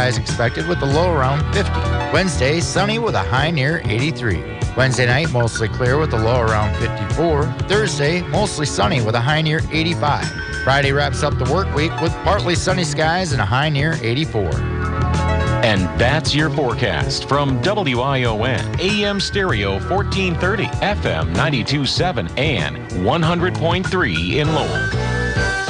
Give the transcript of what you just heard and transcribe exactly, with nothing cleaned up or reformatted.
skies expected with a low around fifty. Wednesday, sunny with a high near eighty-three. Wednesday night, mostly clear with a low around fifty-four. Thursday, mostly sunny with a high near eighty-five. Friday wraps up the work week with partly sunny skies and a high near eighty-four. And that's your forecast from W I O N, A M Stereo fourteen thirty, F M ninety-two point seven, and one hundred point three in Lowell.